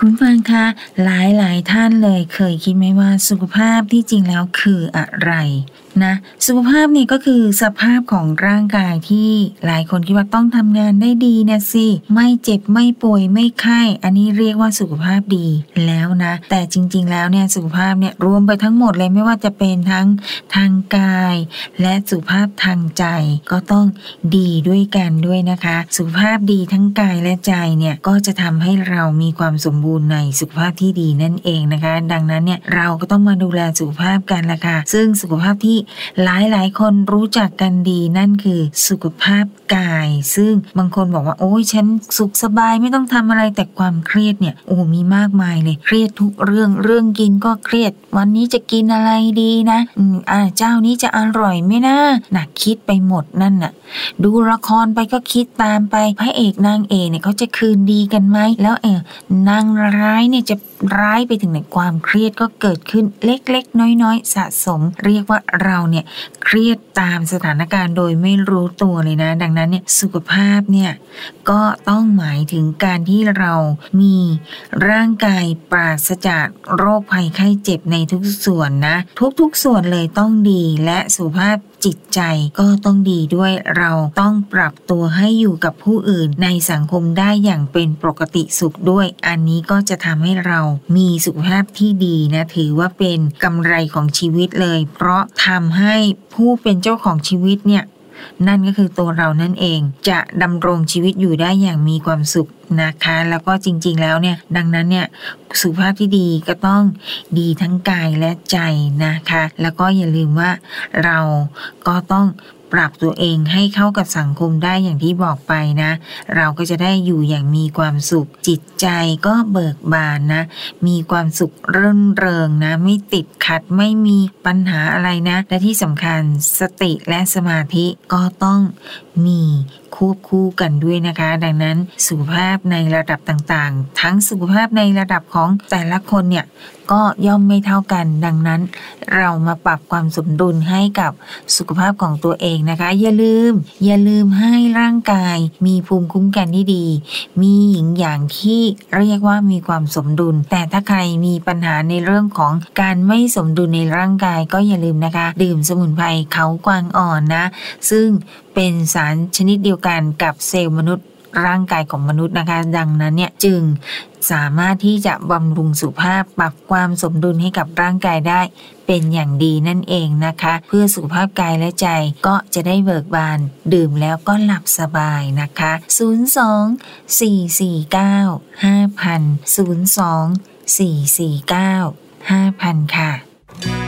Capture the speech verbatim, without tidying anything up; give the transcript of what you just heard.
คุณฟังคะหลายๆท่านเลยเคยคิดไหมว่าสุขภาพที่จริงแล้วคืออะไรนะสุขภาพนี่ก็คือสภาพของร่างกายที่หลายคนคิดว่าต้องทำงานได้ดีนะสิไม่เจ็บไม่ป่วยไม่ไข้อันนี้เรียกว่าสุขภาพดีแล้วนะแต่จริงๆแล้วเนี่ยสุขภาพเนี่ยรวมไปทั้งหมดเลยไม่ว่าจะเป็นทั้งทางกายและสุขภาพทางใจก็ต้องดีด้วยกันด้วยนะคะสุขภาพดีทั้งกายและใจเนี่ยก็จะทำให้เรามีความสมบูรณ์ในสุขภาพที่ดีนั่นเองนะคะดังนั้นเนี่ยเราก็ต้องมาดูแลสุขภาพกันละค่ะซึ่งสุขภาพที่หลายๆคนรู้จักกันดีนั่นคือสุขภาพกายซึ่งบางคนบอกว่าโอ้ยฉันสุขสบายไม่ต้องทำอะไรแต่ความเครียดเนี่ยโอ้มีมากมายเลยเครียดทุกเรื่องเรื่องกินก็เครียดวันนี้จะกินอะไรดีนะอืมอ่าเจ้านี้จะอร่อยไหมนะน่ะคิดไปหมดนั่นน่ะดูละครไปก็คิดตามไปพระเอกนางเอกเนี่ยเขาจะคืนดีกันไหมแล้วเออนางร้ายเนี่ยจะร้ายไปถึงไหนความเครียดก็เกิดขึ้นเล็กๆน้อยๆสะสมเรียกว่าเราเนี่ยเครียดตามสถานการณ์โดยไม่รู้ตัวเลยนะดังนั้นเนี่ยสุขภาพเนี่ยก็ต้องหมายถึงการที่เรามีร่างกายปราศจากโรคภัยไข้เจ็บในทุกส่วนนะทุกๆส่วนเลยต้องดีและสุขภาพจิตใจก็ต้องดีด้วยเราต้องปรับตัวให้อยู่กับผู้อื่นในสังคมได้อย่างเป็นปกติสุขด้วยอันนี้ก็จะทำให้เรามีสุขภาพที่ดีนะถือว่าเป็นกำไรของชีวิตเลยเพราะทำให้ผู้เป็นเจ้าของชีวิตเนี่ยนั่นก็คือตัวเรานั่นเองจะดำรงชีวิตอยู่ได้อย่างมีความสุขนะคะแล้วก็จริงๆแล้วเนี่ยดังนั้นเนี่ยสุขภาพที่ดีก็ต้องดีทั้งกายและใจนะคะแล้วก็อย่าลืมว่าเราก็ต้องปรับตัวเองให้เข้ากับสังคมได้อย่างที่บอกไปนะเราก็จะได้อยู่อย่างมีความสุขจิตใจก็เบิกบานนะมีความสุขรื่นเริงนะไม่ติดขัดไม่มีปัญหาอะไรนะและที่สำคัญสติและสมาธิก็ต้องมีควบคู่กันด้วยนะคะดังนั้นสุขภาพในระดับต่างๆทั้งสุขภาพในระดับของแต่ละคนเนี่ยก็ย่อมไม่เท่ากันดังนั้นเรามาปรับความสมดุลให้กับสุขภาพของตัวเองนะคะอย่าลืมอย่าลืมให้ร่างกายมีภูมิคุ้มกันที่ดีมีหญิงอย่างที่เรียกว่ามีความสมดุลแต่ถ้าใครมีปัญหาในเรื่องของการไม่สมดุลในร่างกายก็อย่าลืมนะคะดื่มสมุนไพรเขากวางอ่อนนะซึ่งเป็นสารชนิดเดียวกันกับเซลล์มนุษย์ร่างกายของมนุษย์นะคะดังนั้นเนี่ยจึงสามารถที่จะบำรุงสุขภาพปรับความสมดุลให้กับร่างกายได้เป็นอย่างดีนั่นเองนะคะเพื่อสุขภาพกายและใจก็จะได้เบิกบานดื่มแล้วก็หลับสบายนะคะศูนย์ สอง สี่ สี่ เก้า ห้า ศูนย์ ศูนย์ ศูนย์ สอง สี่ สี่ เก้า ห้า ค่ะ